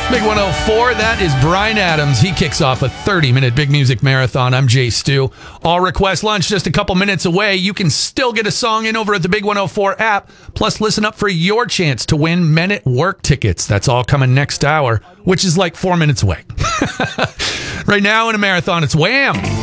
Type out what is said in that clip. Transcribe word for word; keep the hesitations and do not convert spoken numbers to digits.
Big one oh four, that is Bryan Adams. He kicks off a thirty-minute Big Music Marathon. I'm Jay Stu. All Request Lunch just a couple minutes away. You can still get a song in over at the Big one oh four app. Plus, listen up for your chance to win Men at Work tickets. That's all coming next hour, which is like four minutes away. Right now in a marathon, it's Wham!